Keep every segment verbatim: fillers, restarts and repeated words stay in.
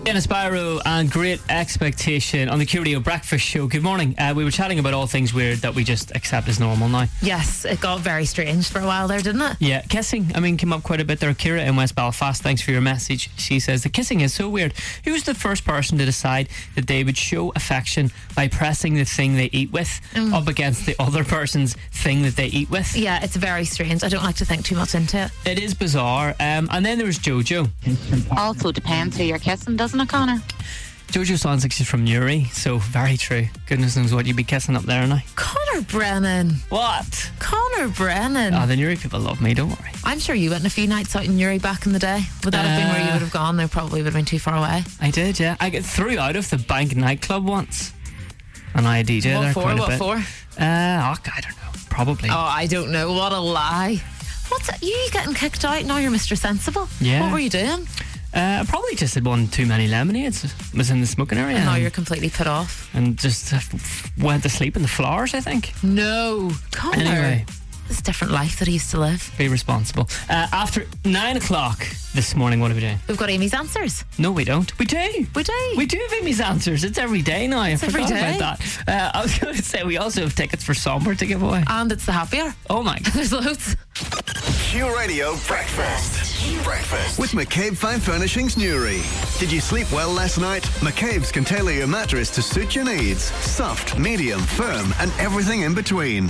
Dennis Spyro and Great Expectation on the Q Radio Breakfast Show. Good morning. Uh, we were chatting about all things weird that we just accept as normal now. Yes, it got very strange for a while there, didn't it? Yeah, kissing, I mean, came up quite a bit there. Kira in West Belfast, thanks for your message. She says, the kissing is so weird. Who's the first person to decide that they would show affection by pressing the thing they eat with mm. up against the other person's thing that they eat with? Yeah, it's very strange. I don't like to think too much into it. It is bizarre. Um, and then there was Jojo. Also depends who you're kissing, doesn't it, Connor? Jojo sounds like she's from Newry, so very true. Goodness knows what you'd be kissing up there now. Connor Brennan. What? Connor Brennan. Oh, the Newry people love me, don't worry. I'm sure you went on a few nights out in Newry back in the day. Would that uh, have been where you would have gone? They probably would have been too far away. I did, yeah. I got threw out of the Bank nightclub once. And I D J what there for? quite a what bit. What Uh, for? oh, I don't know. Probably. Oh, I don't know. What a lie. What's that? You getting kicked out? Now you're Mister Sensible? Yeah. What were you doing? Uh, I probably just had one too many lemonades. Was in the smoking area. And now you're completely put off. And just uh, went to sleep in the flowers, I think. No. Connor. Anyway. It's a different life that he used to live. Be responsible. Uh, after nine o'clock this morning, what are we doing? We've got Amy's Answers. No, we don't. We do. We do. We do have Amy's Answers. It's every day now. It's I every forgot day. about that. Uh, I was going to say we also have tickets for Somber to give away. And it's the happier. Oh my God. There's loads. Q Radio Breakfast. Breakfast with McCabe Fine Furnishings Newry. Did you sleep well last night? McCabe's can tailor your mattress to suit your needs. Soft, medium, firm, and everything in between.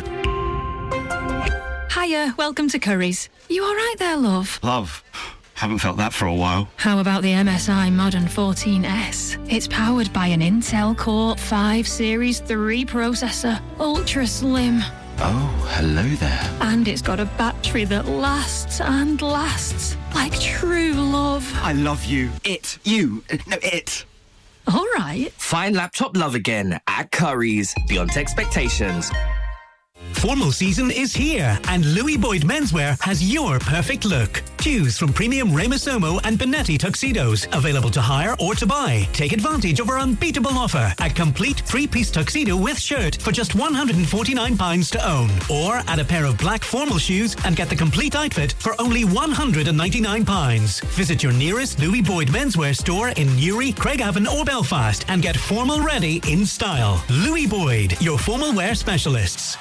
Hiya, welcome to Curry's. You all right there, love? Love. Haven't felt that for a while. How about the M S I Modern fourteen S? It's powered by an Intel Core five Series three processor, ultra slim. Oh, hello there. And it's got a battery that lasts and lasts like true love. I love you. It. You. No, it. All right. Find laptop love again at Curry's. Beyond expectations. Formal season is here, and Louis Boyd Menswear has your perfect look. Choose from premium Raymosomo and Benetti tuxedos, available to hire or to buy. Take advantage of our unbeatable offer: a complete three-piece tuxedo with shirt for just one hundred forty-nine pounds to own. Or add a pair of black formal shoes and get the complete outfit for only one hundred ninety-nine pounds. Visit your nearest Louis Boyd Menswear store in Newry, Craigavon or Belfast and get formal ready in style. Louis Boyd, your formal wear specialists.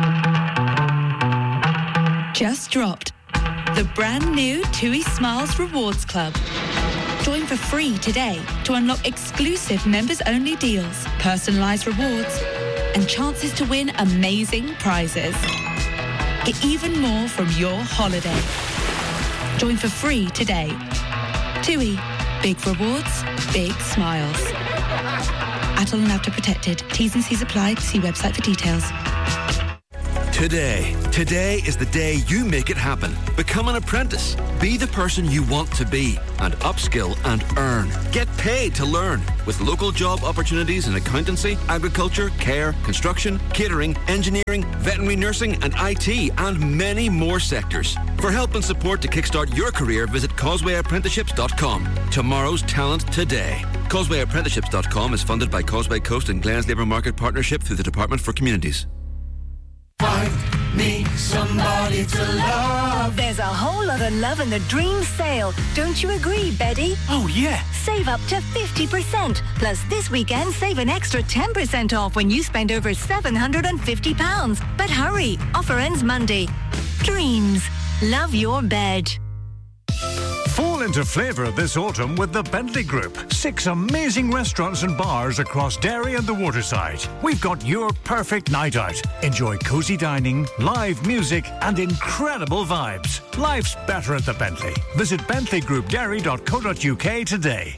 Just dropped the brand new TUI Smiles Rewards Club. Join for free today to unlock exclusive members-only deals, personalised rewards, and chances to win amazing prizes. Get even more from your holiday. Join for free today. TUI. Big rewards, big smiles. Atoll and After Protected. T's and C's apply. See website for details. Today. Today is the day you make it happen. Become an apprentice. Be the person you want to be and upskill and earn. Get paid to learn with local job opportunities in accountancy, agriculture, care, construction, catering, engineering, veterinary nursing and I T and many more sectors. For help and support to kickstart your career, visit causeway apprenticeships dot com. Tomorrow's talent today. causeway apprenticeships dot com is funded by Causeway Coast and Glens Labour Market Partnership through the Department for Communities. Find me somebody to love. There's a whole lot of love in the Dream Sale. Don't you agree, Betty? Oh, yeah. Save up to fifty percent. Plus, this weekend, save an extra ten percent off when you spend over seven hundred fifty pounds. But hurry, offer ends Monday. Dreams. Love your bed. Fall into flavour this autumn with the Bentley Group. Six amazing restaurants and bars across Derry and the Waterside. We've got your perfect night out. Enjoy cosy dining, live music and incredible vibes. Life's better at the Bentley. Visit bentley group derry dot co dot uk today.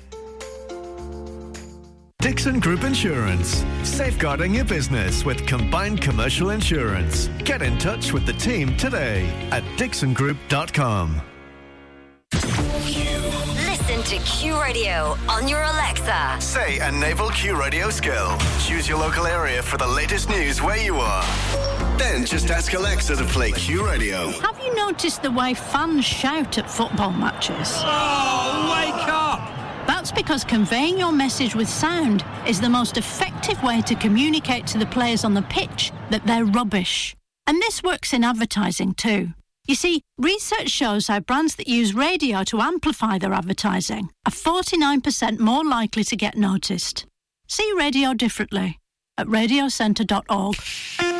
Dixon Group Insurance. Safeguarding your business with combined commercial insurance. Get in touch with the team today at dixon group dot com. Listen to Q Radio on your Alexa. Say a naval Q Radio skill. Choose your local area for the latest news where you are. Then just ask Alexa to play Q Radio. Have you noticed the way fans shout at football matches? Oh, wake up! That's because conveying your message with sound is the most effective way to communicate to the players on the pitch that they're rubbish. And this works in advertising too. You see, research shows how brands that use radio to amplify their advertising are forty-nine percent more likely to get noticed. See radio differently at radio centre dot org.